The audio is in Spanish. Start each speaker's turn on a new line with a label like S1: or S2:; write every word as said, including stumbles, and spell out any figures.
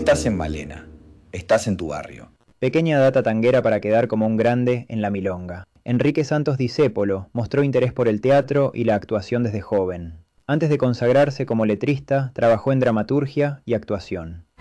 S1: estás en Malena, estás en tu barrio.
S2: Pequeña data tanguera para quedar como un grande en la milonga. Enrique Santos Discépolo mostró interés por el teatro y la actuación desde joven. Antes de consagrarse como letrista, trabajó en dramaturgia y actuación.